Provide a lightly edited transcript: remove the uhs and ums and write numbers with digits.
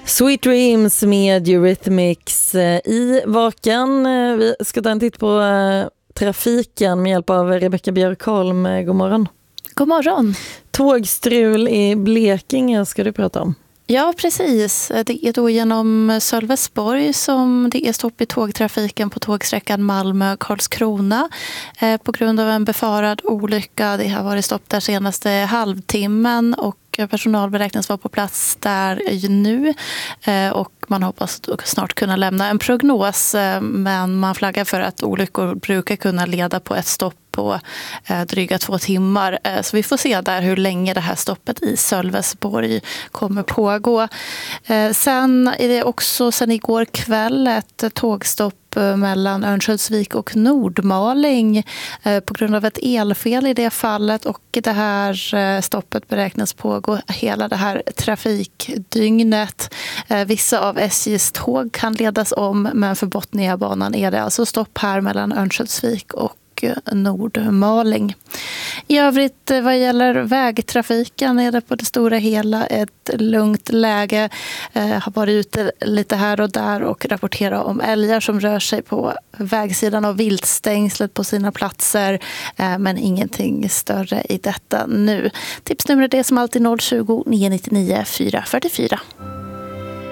Sweet Dreams med Eurythmics i Vaken. Vi ska ta en titt på trafiken med hjälp av Rebecka Björkholm. God morgon. God morgon. Tågstrul i Blekinge ska du prata om. Ja, precis. Det är då genom Sölvesborg som det är stopp i tågtrafiken på tågsträckan Malmö-Karlskrona på grund av en befarad olycka. Det har varit stopp där senaste halvtimmen och personal beräknas vara på plats där nu och man hoppas snart kunna lämna en prognos, men man flaggar för att olyckor brukar kunna leda på ett stopp på dryga 2 timmar. Så vi får se där hur länge det här stoppet i Sölvesborg kommer pågå. Sen är det också sen igår kväll ett tågstopp mellan Örnsköldsvik och Nordmaling på grund av ett elfel i det fallet, och det här stoppet beräknas pågå hela det här trafikdygnet. Vissa av SJs tåg kan ledas om, men för Botniabanan är det alltså stopp här mellan Örnsköldsvik och Nordmaling. I övrigt vad gäller vägtrafiken är det på det stora hela ett lugnt läge. Har varit ute lite här och där och rapporterat om älgar som rör sig på vägsidan av viltstängslet på sina platser, men ingenting större i detta nu. Tipsnumret är som alltid 020 999 444.